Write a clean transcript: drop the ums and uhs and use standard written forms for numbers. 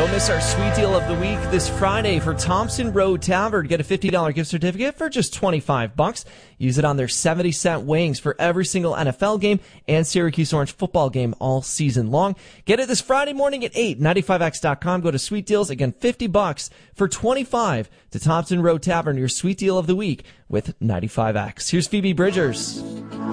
Don't miss our sweet deal of the week this Friday for Thompson Road Tavern. Get a $50 gift certificate for just $25. Use it on their 70-cent wings for every single NFL game and Syracuse Orange football game all season long. Get it this Friday morning at 8, 95x.com. Go to Sweet Deals. Again, $50 for $25 to Thompson Road Tavern, your sweet deal of the week with 95X. Here's Phoebe Bridgers.